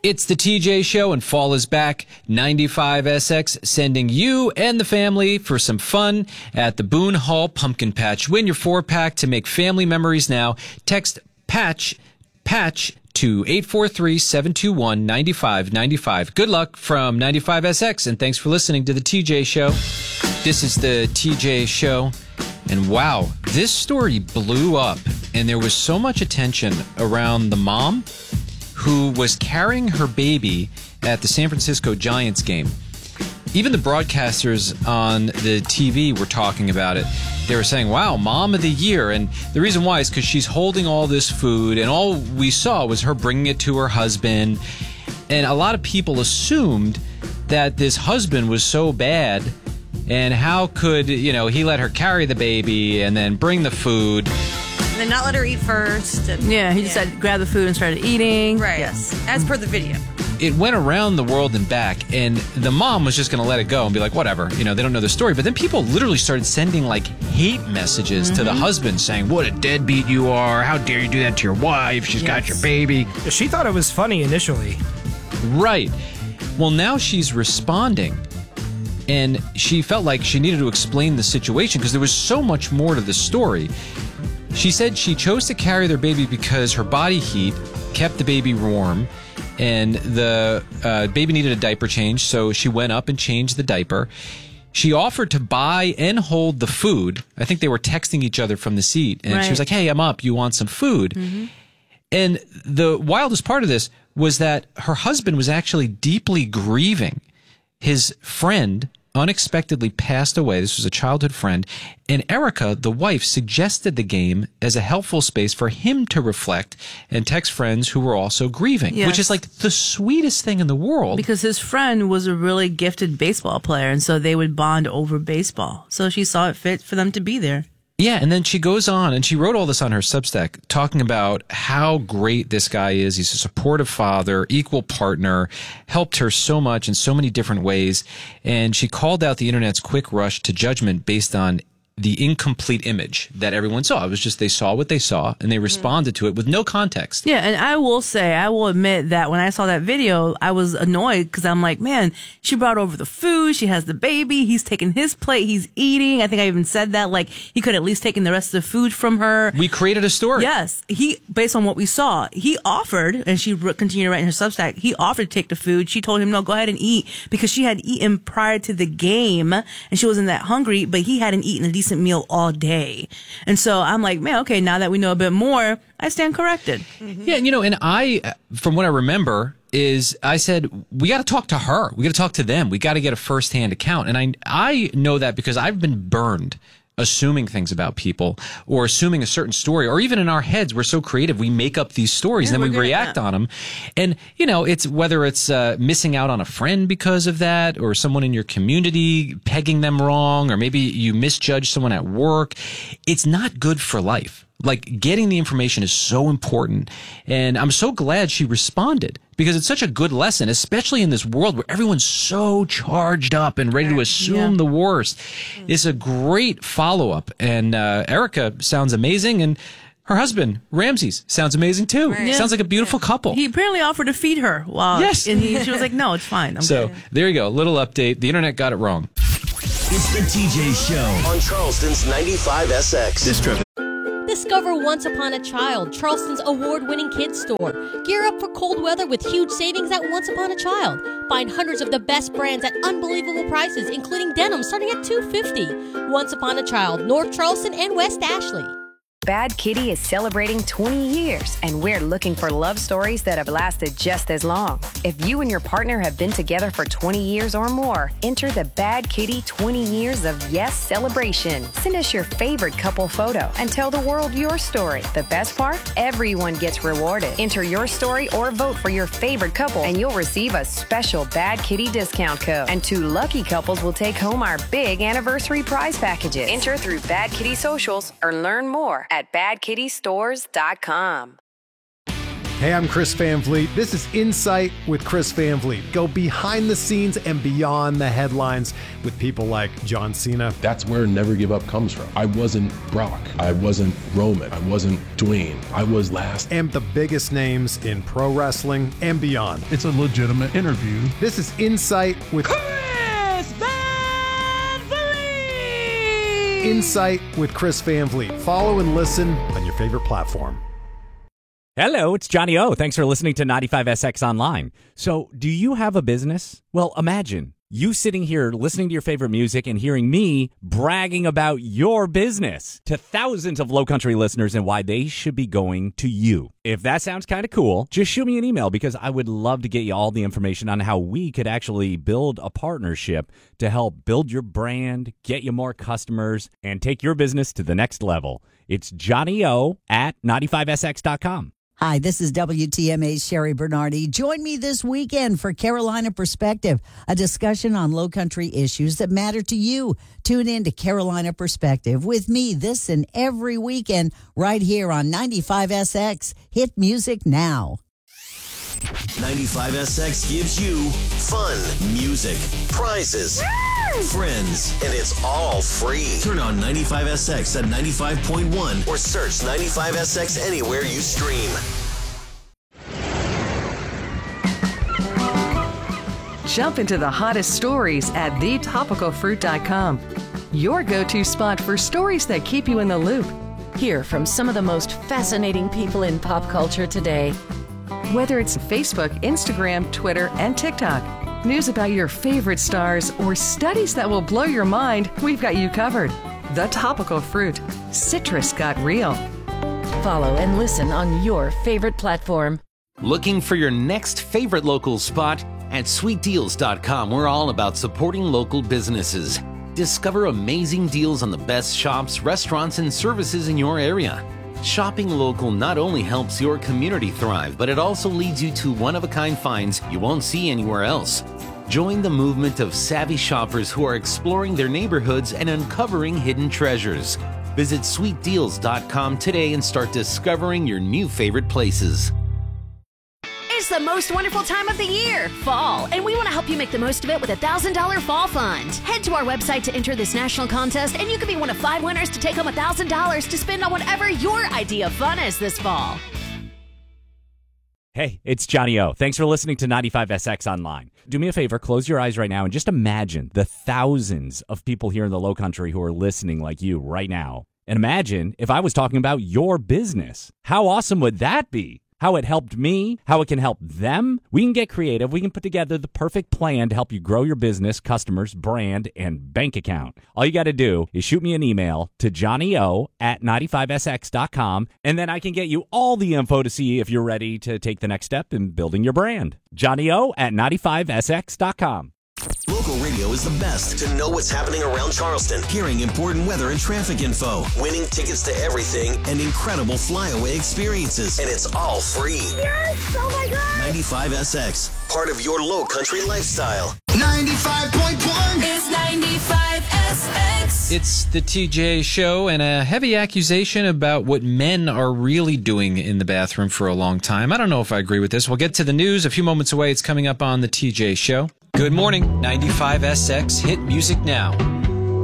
It's the TJ Show, and fall is back. 95SX sending you and the family for some fun at the Boone Hall Pumpkin Patch. Win your 4-pack to make family memories now. Text patch to 843-721-9595. Good luck from 95SX, and thanks for listening to the TJ Show. This is the TJ Show, and wow, this story blew up, and there was so much attention around the mom who was carrying her baby at the San Francisco Giants game. Even the broadcasters on the TV were talking about it. They were saying, wow, mom of the year. And the reason why is because she's holding all this food, and all we saw was her bringing it to her husband. And a lot of people assumed that this husband was so bad, and how could, he let her carry the baby and then bring the food. And then not let her eat first. And, he just said grab the food and started eating. Right. Yes. As per the video. It went around the world and back, and the mom was just going to let it go and be like, whatever, they don't know the story. But then people literally started sending hate messages to the husband saying, what a deadbeat you are. How dare you do that to your wife? She's got your baby. She thought it was funny initially. Right. Well, now she's responding. And she felt like she needed to explain the situation because there was so much more to the story. She said she chose to carry their baby because her body heat kept the baby warm, and the baby needed a diaper change, so she went up and changed the diaper. She offered to buy and hold the food. I think they were texting each other from the seat, and she was like, hey, I'm up. You want some food? Mm-hmm. And the wildest part of this was that her husband was actually deeply grieving. His friend unexpectedly passed away. This was a childhood friend. And Erica, the wife, suggested the game as a helpful space for him to reflect and text friends who were also grieving, which is like the sweetest thing in the world. Because his friend was a really gifted baseball player, and so they would bond over baseball. So she saw it fit for them to be there. Yeah, and then she goes on, and she wrote all this on her Substack, talking about how great this guy is. He's a supportive father, equal partner, helped her so much in so many different ways. And she called out the internet's quick rush to judgment based on the incomplete image that everyone saw. It was just they saw what they saw, and they responded to it with no context. Yeah, and I will admit that when I saw that video, I was annoyed because I'm like, man, she brought over the food, she has the baby, he's taking his plate, he's eating. I think I even said that, like, he could at least taken the rest of the food from her. We created a story. Yes, based on what we saw, he offered, and she continued to write in her Substack, he offered to take the food. She told him, no, go ahead and eat, because she had eaten prior to the game, and she wasn't that hungry, but he hadn't eaten a decent meal all day. And so I'm like, man, okay, now that we know a bit more, I stand corrected. Mm-hmm. Yeah, and I, from what I remember, is I said, we got to talk to her. We got to talk to them. We got to get a firsthand account. And I know that because I've been burned assuming things about people or assuming a certain story, or even in our heads, we're so creative, we make up these stories and then we react on them. And, it's whether it's missing out on a friend because of that, or someone in your community pegging them wrong, or maybe you misjudge someone at work. It's not good for life. Like, getting the information is so important. And I'm so glad she responded, because it's such a good lesson, especially in this world where everyone's so charged up and ready to assume the worst. It's a great follow-up. And Erica sounds amazing. And her husband, Ramses, sounds amazing too. Right. Sounds like a beautiful couple. He apparently offered to feed her. And she was like, no, it's fine. So there you go. Little update. The internet got it wrong. It's the TJ Show on Charleston's 95SX. Discover Once Upon a Child, Charleston's award-winning kids store. Gear up for cold weather with huge savings at Once Upon a Child. Find hundreds of the best brands at unbelievable prices, including denim starting at $250. Once Upon a Child, North Charleston and West Ashley. Bad Kitty is celebrating 20 years, and we're looking for love stories that have lasted just as long. If you and your partner have been together for 20 years or more, enter the Bad Kitty 20 Years of Yes celebration. Send us your favorite couple photo and tell the world your story. The best part? Everyone gets rewarded. Enter your story or vote for your favorite couple, and you'll receive a special Bad Kitty discount code. And 2 lucky couples will take home our big anniversary prize packages. Enter through Bad Kitty socials or learn more at badkittystores.com. Hey, I'm Chris Van Vliet. This is Insight with Chris Van Vliet. Go behind the scenes and beyond the headlines with people like John Cena. That's where Never Give Up comes from. I wasn't Brock. I wasn't Roman. I wasn't Dwayne. I was last. And the biggest names in pro wrestling and beyond. It's a legitimate interview. This is Insight with Chris Van Vliet. Insight with Chris Van Vliet. Follow and listen on your favorite platform. Hello, it's Johnny O. Thanks for listening to 95SX Online. So, do you have a business? Well, imagine you sitting here listening to your favorite music and hearing me bragging about your business to thousands of Low Country listeners and why they should be going to you. If that sounds kind of cool, just shoot me an email because I would love to get you all the information on how we could actually build a partnership to help build your brand, get you more customers, and take your business to the next level. It's johnny@95sx.com. Hi, this is WTMA's Sherry Bernardi. Join me this weekend for Carolina Perspective, a discussion on Low Country issues that matter to you. Tune in to Carolina Perspective with me this and every weekend right here on 95SX. Hit music now. 95SX gives you fun, music, prizes, friends, and it's all free. Turn on 95SX at 95.1 or search 95SX anywhere you stream. Jump into the hottest stories at thetopicalfruit.com. Your go-to spot for stories that keep you in the loop. Hear from some of the most fascinating people in pop culture today. Whether it's Facebook, Instagram, Twitter, and TikTok, news about your favorite stars, or studies that will blow your mind, we've got you covered. The Topical Fruit. Citrus got real. Follow and listen on your favorite platform. Looking for your next favorite local spot? At sweetdeals.com, we're all about supporting local businesses. Discover amazing deals on the best shops, restaurants, and services in your area. Shopping local not only helps your community thrive, but it also leads you to one-of-a-kind finds you won't see anywhere else. Join the movement of savvy shoppers who are exploring their neighborhoods and uncovering hidden treasures. Visit sweetdeals.com today and start discovering your new favorite places. It's the most wonderful time of the year, fall, and we want to help you make the most of it with a $1,000 fall fund. Head to our website to enter this national contest, and you can be one of 5 winners to take home $1,000 to spend on whatever your idea of fun is this fall. Hey, it's Johnny O. Thanks for listening to 95SX Online. Do me a favor, close your eyes right now and just imagine the thousands of people here in the Low Country who are listening like you right now. And imagine if I was talking about your business. How awesome would that be? How it helped me, how it can help them. We can get creative. We can put together the perfect plan to help you grow your business, customers, brand, and bank account. All you got to do is shoot me an email to johnnyo@95sx.com, and then I can get you all the info to see if you're ready to take the next step in building your brand. johnnyo@95sx.com. Local radio is the best to know what's happening around Charleston, hearing important weather and traffic info, winning tickets to everything, and incredible flyaway experiences. And it's all free. Yes! Oh my God! 95SX, part of your Low Country lifestyle. 95.1 is 95SX. It's the TJ Show, and a heavy accusation about what men are really doing in the bathroom for a long time. I don't know if I agree with this. We'll get to the news a few moments away. It's coming up on the TJ Show. Good morning, 95SX Hit Music Now.